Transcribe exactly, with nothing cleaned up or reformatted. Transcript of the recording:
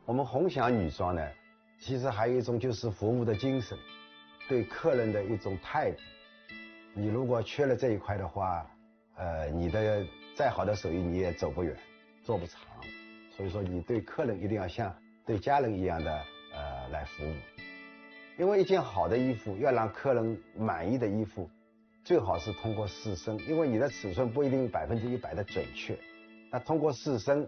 我们红祥女装呢，其实还有一种就是服务的精神，对客人的一种态度。你如果缺了这一块的话，呃，你的再好的手艺你也走不远，做不长。所以说，你对客人一定要像对家人一样的呃来服务。因为一件好的衣服，要让客人满意的衣服，最好是通过试身，因为你的尺寸不一定百分之一百的准确，那通过试身